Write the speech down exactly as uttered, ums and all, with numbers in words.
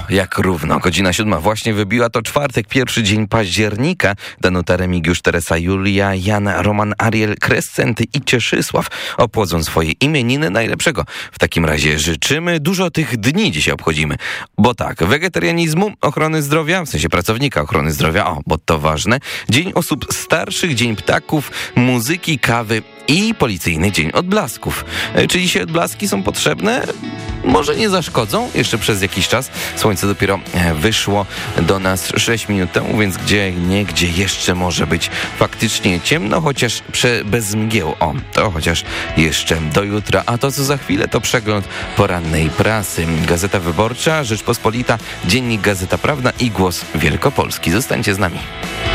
jak równo. Godzina siódma właśnie wybiła, to czwartek, pierwszy dzień października. Danuta, Remigiusz, Teresa, Julia, Jana, Roman, Ariel, Krescenty i Cieszysław obchodzą swoje imieniny. Najlepszego w takim razie życzymy. Dużo tych dni dzisiaj obchodzimy. Bo tak, wegetarianizmu, ochrony zdrowia, w sensie pracownika ochrony zdrowia, o, bo to ważne. Dzień osób starszych, dzień ptaków, muzyki, kawy i policyjny dzień odblasków. Czy dzisiaj odblaski są potrzebne? Może nie zaszkodzą jeszcze przez jakiś czas. Słońce dopiero wyszło do nas sześć minut temu, więc gdzie niegdzie jeszcze może być faktycznie ciemno, chociaż prze, bez mgieł. O, to chociaż jeszcze do jutra. A to co za chwilę to przegląd porannej prasy. Gazeta Wyborcza, Rzeczpospolita, Dziennik Gazeta Prawna i Głos Wielkopolski. Zostańcie z nami.